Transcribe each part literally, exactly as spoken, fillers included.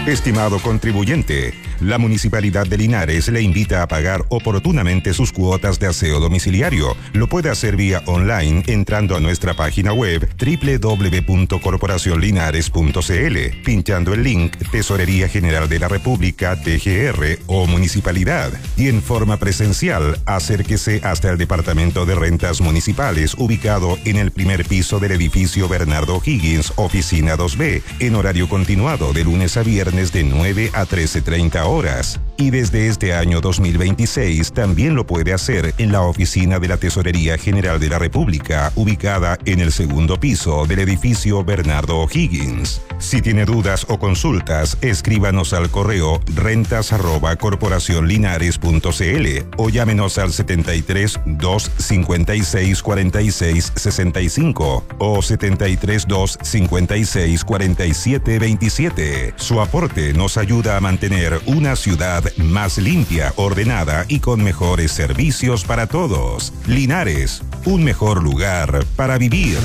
Estimado contribuyente, la Municipalidad de Linares le invita a pagar oportunamente sus cuotas de aseo domiciliario. Lo puede hacer vía online entrando a nuestra página web doble u doble u doble u punto corporación linares punto c l, pinchando el link Tesorería General de la República, T G R o Municipalidad. Y en forma presencial, acérquese hasta el Departamento de Rentas Municipales, ubicado en el primer piso del edificio Bernardo O'Higgins, oficina dos B, en horario continuado de lunes a viernes de nueve a trece treinta horas. Y desde este año dos mil veintiséis también lo puede hacer en la oficina de la Tesorería General de la República, ubicada en el segundo piso del edificio Bernardo O'Higgins. Si tiene dudas o consultas, escríbanos al correo rentas arroba corporación linares punto c l o llámenos al setenta y tres, dos cincuenta y seis, cuarenta y seis sesenta y cinco o setenta y tres, dos cincuenta y seis, cuarenta y siete veintisiete. Su aporte nos ayuda a mantener una ciudad más limpia, ordenada y con mejores servicios para todos. Linares, un mejor lugar para vivir.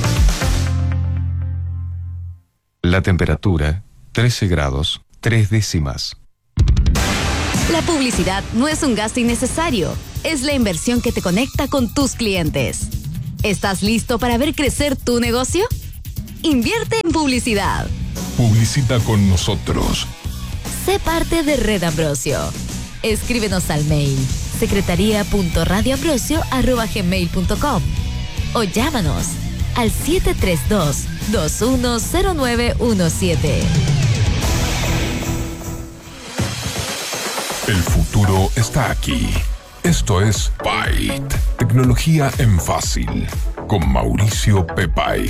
La temperatura, trece grados, tres décimas. La publicidad no es un gasto innecesario, es la inversión que te conecta con tus clientes. ¿Estás listo para ver crecer tu negocio? Invierte en publicidad. Publicita con nosotros. Sé parte de Red Ambrosio. Escríbenos al mail secretaría punto radioambrosio arroba gmail punto com o llámanos al siete tres dos, dos uno cero nueve uno siete. El futuro está aquí. Esto es Byte. Tecnología en fácil. Con Mauricio Pepay.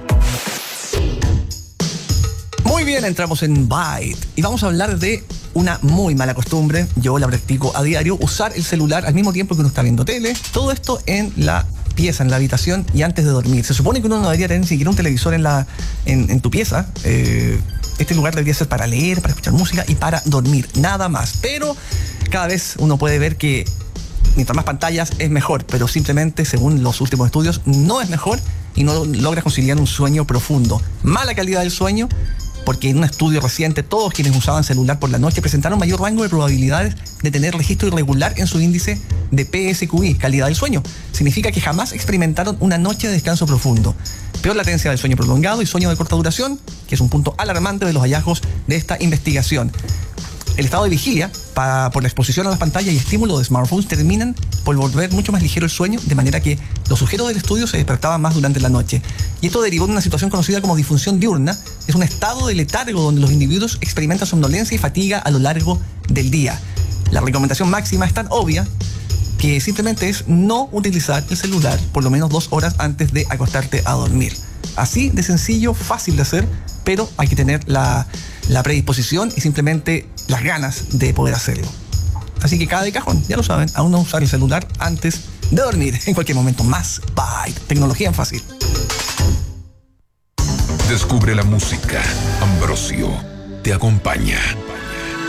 Muy bien, entramos en Byte y vamos a hablar de una muy mala costumbre. Yo la practico a diario, usar el celular al mismo tiempo que uno está viendo tele. Todo esto en la pieza, en la habitación y antes de dormir. Se supone que uno no debería tener ni siquiera un televisor en, la, en, en tu pieza. Eh, este lugar debería ser para leer, para escuchar música y para dormir, nada más. Pero cada vez uno puede ver que mientras más pantallas es mejor, pero simplemente, según los últimos estudios, no es mejor y no logra conciliar un sueño profundo. Mala calidad del sueño, porque en un estudio reciente todos quienes usaban celular por la noche presentaron mayor rango de probabilidades de tener registro irregular en su índice de P S Q I, calidad del sueño. Significa que jamás experimentaron una noche de descanso profundo. Peor latencia del sueño prolongado y sueño de corta duración, que es un punto alarmante de los hallazgos de esta investigación. El estado de vigilia para, por la exposición a las pantallas y estímulo de smartphones terminan por volver mucho más ligero el sueño, de manera que los sujetos del estudio se despertaban más durante la noche. Y esto derivó de una situación conocida como disfunción diurna. Es un estado de letargo donde los individuos experimentan somnolencia y fatiga a lo largo del día. La recomendación máxima es tan obvia que simplemente es no utilizar el celular por lo menos dos horas antes de acostarte a dormir. Así de sencillo, fácil de hacer, pero hay que tener la, la predisposición y simplemente las ganas de poder hacerlo. Así que cada de cajón, ya lo saben, aún no usar el celular antes de dormir, en cualquier momento. Más Byte, tecnología en fácil. Descubre la música. Ambrosio te acompaña.